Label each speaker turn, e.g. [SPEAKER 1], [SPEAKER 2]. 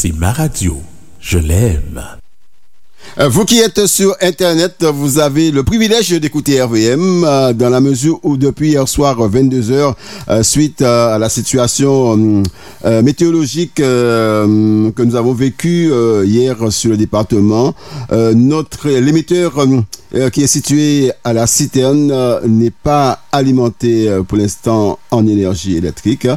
[SPEAKER 1] C'est ma radio. Je l'aime.
[SPEAKER 2] Vous qui êtes sur Internet, vous avez le privilège d'écouter RVM dans la mesure où depuis hier soir 22h, suite à la situation météorologique que nous avons vécue hier sur le département, l'émetteur qui est situé à la Citerne n'est pas alimenté pour l'instant en énergie électrique.